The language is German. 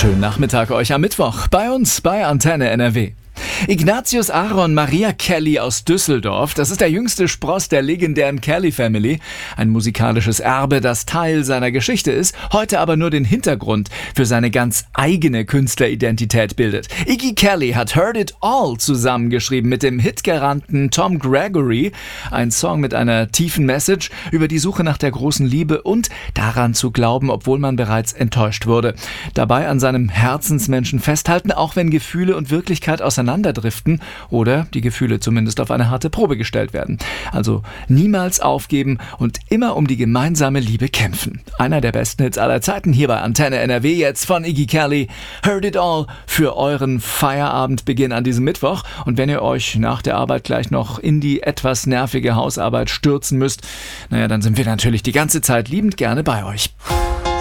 Schönen Nachmittag euch am Mittwoch bei uns bei Antenne NRW. Ignatius Aaron Maria Kelly aus Düsseldorf, das ist der jüngste Spross der legendären Kelly Family. Ein musikalisches Erbe, das Teil seiner Geschichte ist, heute aber nur den Hintergrund für seine ganz eigene Künstleridentität bildet. Iggy Kelly hat Heard It All zusammengeschrieben mit dem Hitgaranten Tom Gregory. Ein Song mit einer tiefen Message über die Suche nach der großen Liebe und daran zu glauben, obwohl man bereits enttäuscht wurde. Dabei an seinem Herzensmenschen festhalten, auch wenn Gefühle und Wirklichkeit auseinanderdriften oder die Gefühle zumindest auf eine harte Probe gestellt werden. Also niemals aufgeben und immer um die gemeinsame Liebe kämpfen. Einer der besten Hits aller Zeiten hier bei Antenne NRW, jetzt von Iggy Kelly. Heard It All für euren Feierabendbeginn an diesem Mittwoch. Und wenn ihr euch nach der Arbeit gleich noch in die etwas nervige Hausarbeit stürzen müsst, dann sind wir natürlich die ganze Zeit liebend gerne bei euch.